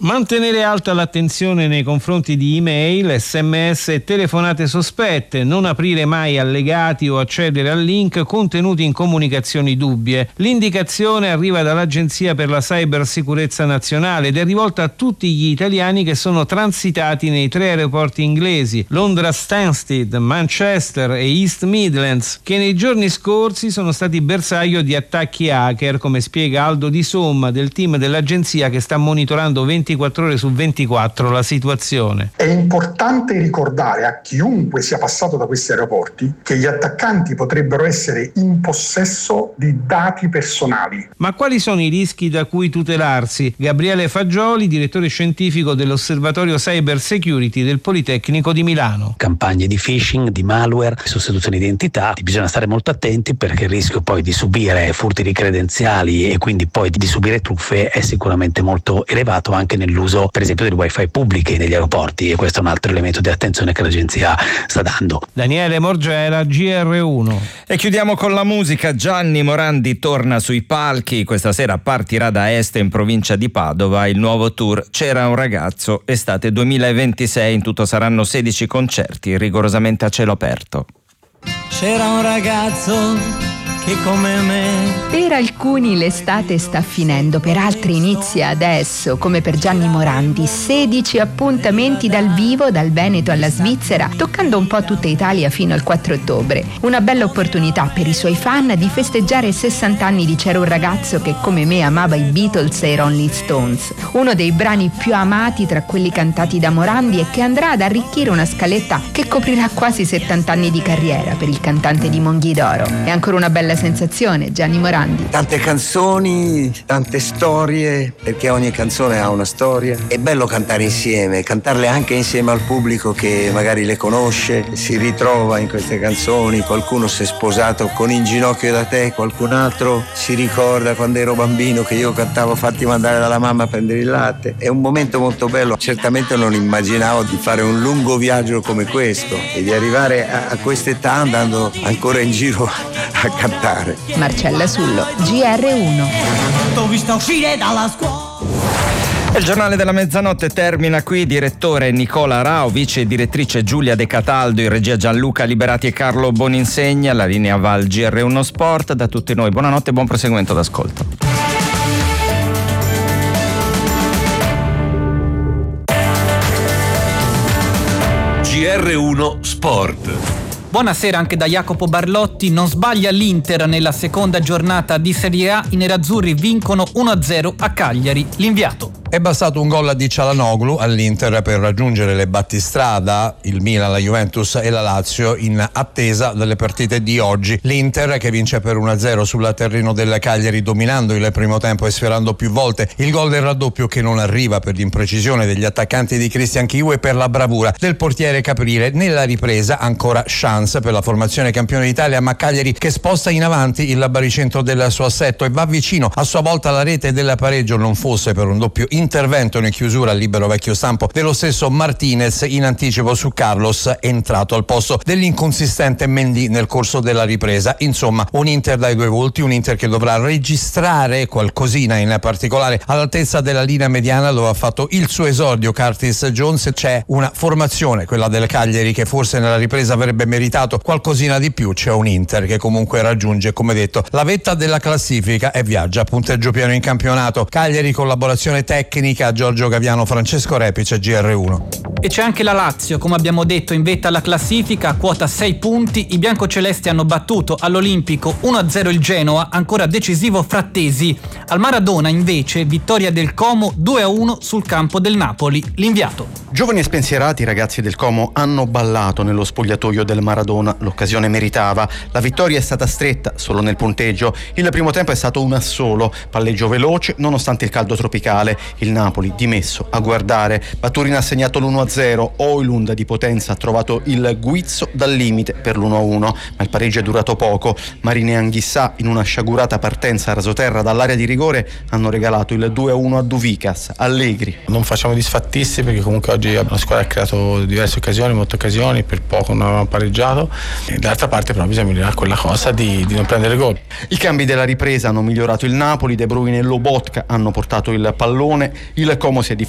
Mantenere alta l'attenzione nei confronti di email, sms e telefonate sospette, non aprire mai allegati o accedere a link contenuti in comunicazioni dubbie. L'indicazione arriva dall'Agenzia per la Cybersicurezza Nazionale ed è rivolta a tutti gli italiani che sono transitati nei 3 aeroporti inglesi, Londra Stansted, Manchester e East Midlands, che nei giorni scorsi sono stati bersaglio di attacchi hacker, come spiega Aldo Di Somma del team dell'agenzia che sta monitorando 24 ore su 24 la situazione. È importante ricordare a chiunque sia passato da questi aeroporti che gli attaccanti potrebbero essere in possesso di dati personali. Ma quali sono i rischi da cui tutelarsi? Gabriele Fagioli, direttore scientifico dell'Osservatorio Cyber Security del Politecnico di Milano. Campagne di phishing, di malware, sostituzione di identità, bisogna stare molto attenti perché il rischio poi di subire furti di credenziali e quindi poi di subire truffe è sicuramente molto elevato anche nell'uso per esempio delle wifi pubbliche negli aeroporti, e questo è un altro elemento di attenzione che l'agenzia sta dando. Daniele Morgera, GR1. E chiudiamo con la musica. Gianni Morandi torna sui palchi, questa sera partirà da Este in provincia di Padova il nuovo tour C'era un ragazzo estate 2026, in tutto saranno 16 concerti rigorosamente a cielo aperto. C'era un ragazzo che come me. Per alcuni l'estate sta finendo, per altri inizia adesso, come per Gianni Morandi. 16 appuntamenti dal vivo, dal Veneto alla Svizzera, toccando un po' tutta Italia fino al 4 ottobre. Una bella opportunità per i suoi fan di festeggiare 60 anni di C'era un ragazzo che come me amava i Beatles e i Rolling Stones. Uno dei brani più amati tra quelli cantati da Morandi e che andrà ad arricchire una scaletta che coprirà quasi 70 anni di carriera per il cantante di Monghidoro. È ancora una bella sensazione, Gianni Morandi. Tante canzoni, tante storie, perché ogni canzone ha una storia. È bello cantare insieme, cantarle anche insieme al pubblico che magari le conosce, si ritrova in queste canzoni. Qualcuno si è sposato con In ginocchio da te, qualcun altro si ricorda quando ero bambino che io cantavo Fatti mandare dalla mamma a prendere il latte. È un momento molto bello. Certamente non immaginavo di fare un lungo viaggio come questo e di arrivare a quest'età andando ancora in giro a cantare. Marcella Sullo, GR1. T'ho vista uscire dalla scuola. Il giornale della mezzanotte termina qui. Direttore Nicola Rao, vice direttrice Giulia De Cataldo, in regia Gianluca Liberati e Carlo Boninsegna. La linea va al GR1 Sport. Da tutti noi buonanotte e buon proseguimento d'ascolto. GR1 Sport. Buonasera anche da Jacopo Barlotti. Non sbaglia l'Inter nella seconda giornata di Serie A. I nerazzurri vincono 1-0 a Cagliari. L'inviato. È bastato un gol di Çalhanoğlu all'Inter per raggiungere le battistrada, il Milan, la Juventus e la Lazio, in attesa delle partite di oggi. L'Inter che vince per 1-0 sul terreno del Cagliari, dominando il primo tempo e sfiorando più volte il gol del raddoppio, che non arriva per l'imprecisione degli attaccanti di Christian Chiu e per la bravura del portiere Caprile. Nella ripresa ancora chance per la formazione campione d'Italia, ma Cagliari che sposta in avanti il baricentro del suo assetto e va vicino a sua volta alla rete del pareggio, non fosse per un doppio intervento in chiusura al libero vecchio stampo dello stesso Martinez in anticipo su Carlos, entrato al posto dell'inconsistente Mendy nel corso della ripresa. Insomma, un Inter dai due volti, un Inter che dovrà registrare qualcosina, in particolare all'altezza della linea mediana dove ha fatto il suo esordio Curtis Jones. C'è una formazione, quella del Cagliari, che forse nella ripresa avrebbe meritato qualcosina di più. C'è un Inter che comunque raggiunge, come detto, la vetta della classifica e viaggia a punteggio pieno in campionato. Cagliari, collaborazione tecnica, Giorgio Gaviano, Francesco Repice, GR1. E c'è anche la Lazio, come abbiamo detto, in vetta alla classifica a quota 6 punti. I biancocelesti hanno battuto all'Olimpico 1-0 il Genoa, ancora decisivo Frattesi. Al Maradona invece vittoria del Como 2-1 sul campo del Napoli. L'inviato. Giovani e spensierati, i ragazzi del Como hanno ballato nello spogliatoio del Maradona. L'occasione meritava. La vittoria è stata stretta solo nel punteggio. Il primo tempo è stato 1-1, palleggio veloce nonostante il caldo tropicale. Il Napoli dimesso a guardare. Baturina ha segnato l'1-0. Oilund di Potenza ha trovato il guizzo dal limite per l'1-1, ma il pareggio è durato poco. Marini e Anghissà, in una sciagurata partenza a rasoterra dall'area di rigore, hanno regalato il 2-1 a Duvicas. Allegri. Non facciamo disfattisti perché comunque oggi la squadra ha creato diverse occasioni, molte occasioni, per poco non avevamo pareggiato. E d'altra parte però bisogna migliorare quella cosa di non prendere gol. I cambi della ripresa hanno migliorato il Napoli. De Bruyne e Lobotka hanno portato il pallone. Il Como si è difeso